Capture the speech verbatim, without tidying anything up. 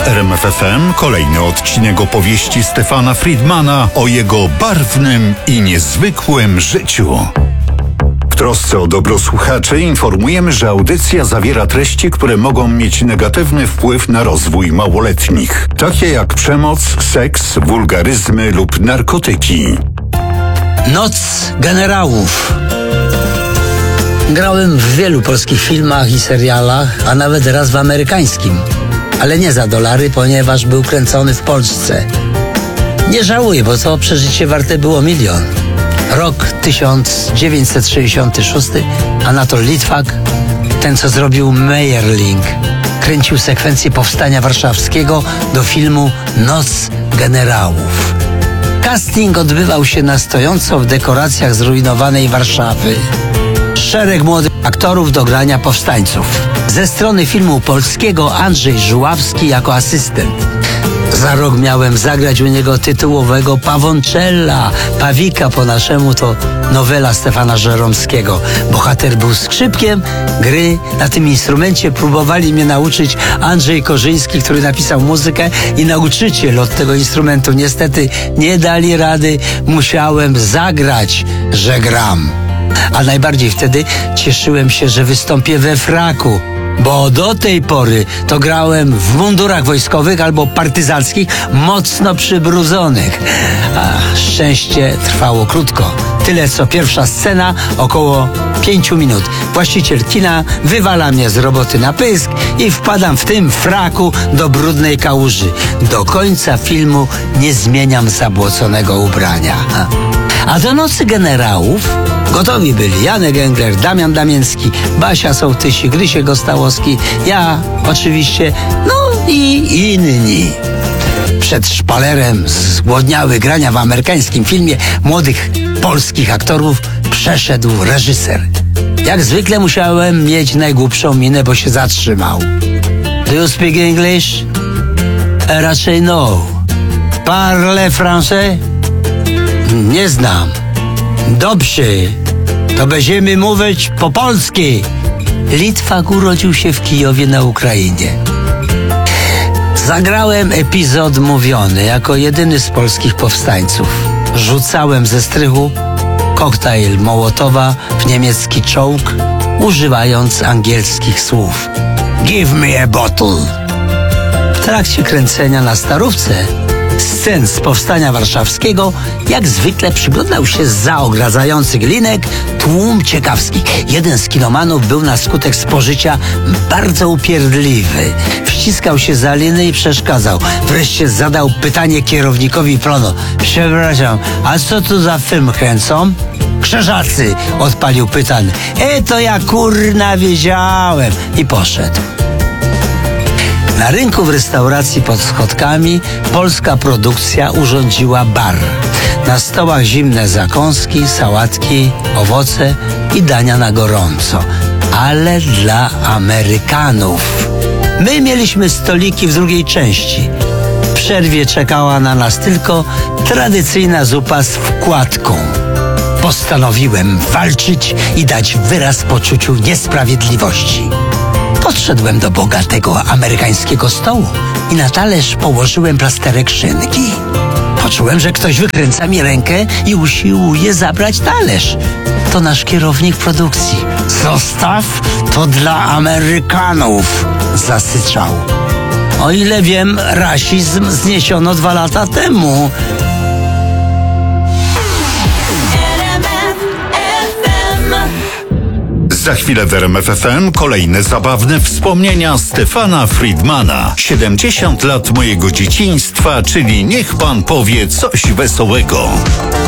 R M F F M kolejny odcinek opowieści Stefana Friedmana o jego barwnym i niezwykłym życiu. W trosce o dobro słuchaczy informujemy, że audycja zawiera treści, które mogą mieć negatywny wpływ na rozwój małoletnich, takie jak przemoc, seks, wulgaryzmy lub narkotyki. Noc generałów. Grałem w wielu polskich filmach i serialach, a nawet raz w amerykańskim. Ale nie za dolary, ponieważ był kręcony w Polsce. Nie żałuję, bo to przeżycie warte było milion. Rok tysiąc dziewięćset sześćdziesiąty szósty. Anatol Litwak, ten co zrobił Meyerling, kręcił sekwencję powstania warszawskiego do filmu Noc generałów. Casting odbywał się na stojąco w dekoracjach zrujnowanej Warszawy. Szereg młodych aktorów do grania powstańców. Ze strony filmu polskiego Andrzej Żuławski jako asystent. Za rok miałem zagrać u niego tytułowego Pavoncella. Pawika po naszemu to nowela Stefana Żeromskiego. Bohater był skrzypkiem, gry na tym instrumencie próbowali mnie nauczyć Andrzej Korzyński, który napisał muzykę, i nauczyciel od tego instrumentu. Niestety nie dali rady, musiałem zagrać, że gram. A najbardziej wtedy cieszyłem się, że wystąpię we fraku, bo do tej pory to grałem w mundurach wojskowych albo partyzanckich, mocno przybrudzonych. A szczęście trwało krótko. Tyle co pierwsza scena, około pięciu minut. Właściciel kina wywala mnie z roboty na pysk i wpadam w tym fraku do brudnej kałuży. Do końca filmu nie zmieniam zabłoconego ubrania. A do Nocy generałów gotowi byli Janek Engler, Damian Damiński, Basia Sołtysi, Grysie Gostałowski, ja oczywiście, no i inni. Przed szpalerem zgłodniały grania w amerykańskim filmie młodych polskich aktorów przeszedł reżyser. Jak zwykle musiałem mieć najgłupszą minę, bo się zatrzymał. Do you speak English? E, raczej no. Parle français? Nie znam. Dobrze, to będziemy mówić po polski. Litwak urodził się w Kijowie na Ukrainie. Zagrałem epizod mówiony jako jedyny z polskich powstańców. Rzucałem ze strychu koktajl Mołotowa w niemiecki czołg, używając angielskich słów. Give me a bottle. W trakcie kręcenia na Starówce scen z powstania warszawskiego jak zwykle przyglądał się zza ogradzających linek tłum ciekawski. Jeden z kinomanów był na skutek spożycia bardzo upierdliwy. Wściskał się za liny i przeszkadzał. Wreszcie zadał pytanie kierownikowi plonu. Przepraszam, a co tu za film kręcą? Krzyżacy, odpalił pytany. E, to ja kurna wiedziałem. I poszedł. Na rynku w restauracji pod schodkami polska produkcja urządziła bar. Na stołach zimne zakąski, sałatki, owoce i dania na gorąco. Ale dla Amerykanów. My mieliśmy stoliki w drugiej części. W przerwie czekała na nas tylko tradycyjna zupa z wkładką. Postanowiłem walczyć i dać wyraz poczuciu niesprawiedliwości. Podszedłem do bogatego amerykańskiego stołu i na talerz położyłem plasterek szynki. Poczułem, że ktoś wykręca mi rękę i usiłuje zabrać talerz. To nasz kierownik produkcji. Zostaw to dla Amerykanów, zasyczał. O ile wiem, rasizm zniesiono dwa lata temu. Za chwilę w R M F F M kolejne zabawne wspomnienia Stefana Friedmana. siedemdziesiąt lat mojego dzieciństwa, czyli niech pan powie coś wesołego.